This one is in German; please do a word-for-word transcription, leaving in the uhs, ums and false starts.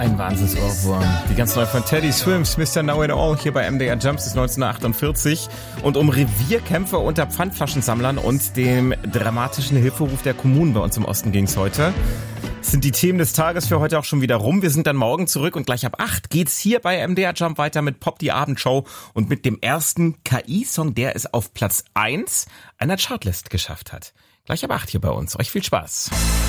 Ein Wahnsinns-Ohrwurm. Die ganz neu von Teddy Swims, Mister Know It All, hier bei M D R Jumps ist neunzehnhundertachtundvierzig. Und um Revierkämpfe unter Pfandflaschensammlern und dem dramatischen Hilferuf der Kommunen bei uns im Osten ging's heute. Das sind die Themen des Tages für heute auch schon wieder rum. Wir sind dann morgen zurück und gleich ab acht geht's hier bei M D R Jump weiter mit Pop die Abendshow und mit dem ersten K I-Song, der es auf Platz eins einer Chartlist geschafft hat. Gleich ab acht hier bei uns. Euch viel Spaß.